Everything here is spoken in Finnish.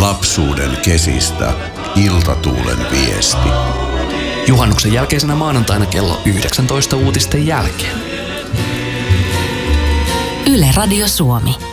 Lapsuuden kesistä iltatuulen viesti. Juhannuksen jälkeisenä maanantaina kello 19 uutisten jälkeen. Yle Radio Suomi.